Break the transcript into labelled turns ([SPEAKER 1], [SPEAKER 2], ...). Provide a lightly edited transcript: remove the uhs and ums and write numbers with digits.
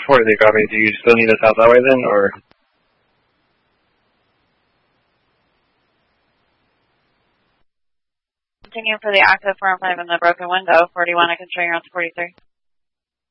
[SPEAKER 1] 43 copy. Do you still need us out that way then, or?
[SPEAKER 2] Continue for the active 4 and 5 in the broken window. 41, I can show you on to 43.